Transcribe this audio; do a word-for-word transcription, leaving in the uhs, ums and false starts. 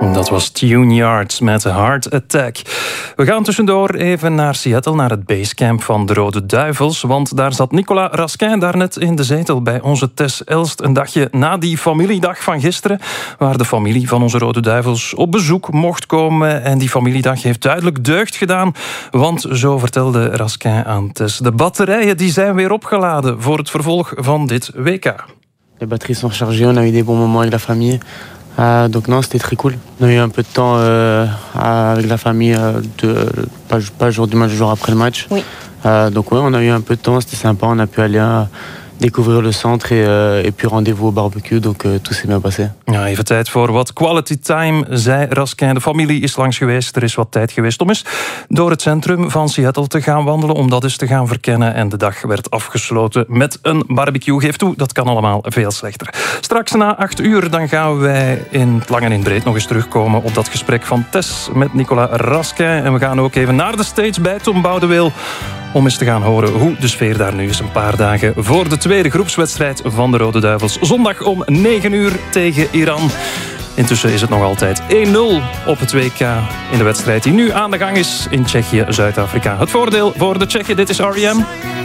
Dat was Tune Yards met Heart Attack. We gaan tussendoor even naar Seattle, naar het basecamp van de Rode Duivels. Want daar zat Nicolas Raskin daarnet in de zetel bij onze Tess Elst. Een dagje na die familiedag van gisteren, waar de familie van onze Rode Duivels op bezoek mocht komen. En die familiedag heeft duidelijk deugd gedaan. Want zo vertelde Raskin aan Tess, de batterijen die zijn weer opgeladen voor het vervolg van dit W K. Les batteries sont chargées, on a eu des bons moments avec la famille. Euh, donc non, c'était très cool. On a eu un peu de temps euh, avec la famille, euh, de, pas, pas le jour du match, le jour après le match. Oui. Euh, donc ouais, on a eu un peu de temps, c'était sympa. On a pu aller euh, découvrir le centre et, euh, et puis rendez-vous au barbecue. Donc euh, tout s'est bien passé. Ja, even tijd voor wat quality time, zei Raskin. De familie is langs geweest. Er is wat tijd geweest om eens door het centrum van Seattle te gaan wandelen, om dat eens te gaan verkennen. En de dag werd afgesloten met een barbecue. Geef toe, dat kan allemaal veel slechter. Straks na acht uur dan gaan wij in het lang en in breed nog eens terugkomen op dat gesprek van Tess met Nicolas Raskin. En we gaan ook even naar de stage bij Tom Boudewil om eens te gaan horen hoe de sfeer daar nu is. Een paar dagen voor de tweede groepswedstrijd van de Rode Duivels. Zondag om negen uur tegen Iran. Intussen is het nog altijd één nul op het W K in de wedstrijd die nu aan de gang is in Tsjechië-Zuid-Afrika. Het voordeel voor de Tsjechen, dit is R E M.